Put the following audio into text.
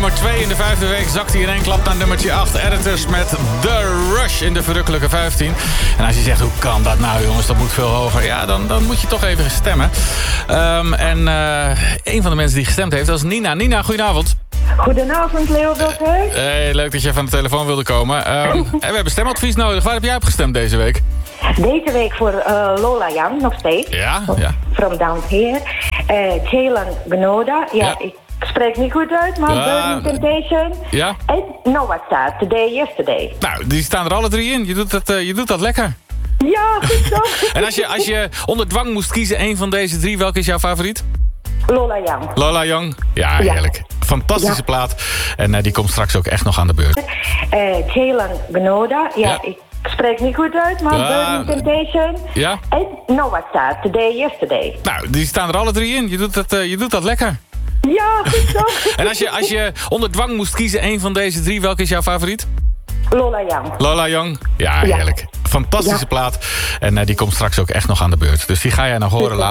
nummer 2. In de 5e week zakt hij in één klap naar nummertje 8. Editors met The Rush in de verrukkelijke 15. En als je zegt, hoe kan dat nou jongens, dat moet veel hoger. Ja, dan moet je toch even stemmen. Een van de mensen die gestemd heeft, dat is Nina. Nina, goedenavond. Goedenavond, Leo Wilke. Hey, leuk dat je even aan de telefoon wilde komen. En we hebben stemadvies nodig. Waar heb jij op gestemd deze week? Deze week voor Lola Young, nog steeds. Ja. From Down Here. Jalen Gnoda. Ja, ik spreek niet goed uit, maar Burning Temptation. Ja. En Noah staat, Today, Yesterday. Nou, die staan er alle 3 in. Je doet dat lekker. Ja, goed zo. En als je onder dwang moest kiezen, een van deze 3, welke is jouw favoriet? Lola Young. Lola Young? Ja, heerlijk. Fantastische plaat. En die komt straks ook echt nog aan de beurt. Jalen Gnoda. Ja, ik spreek niet goed uit, maar Burning Temptation. Ja. En Noah staat, Today, Yesterday. Nou, die staan er alle 3 in. Je doet dat lekker. Ja, goed zo. En als je onder dwang moest kiezen, een van deze 3, welke is jouw favoriet? Lola Young. Lola Young? Ja, heerlijk. Fantastische plaat. En die komt straks ook echt nog aan de beurt. Dus die ga jij nog horen later.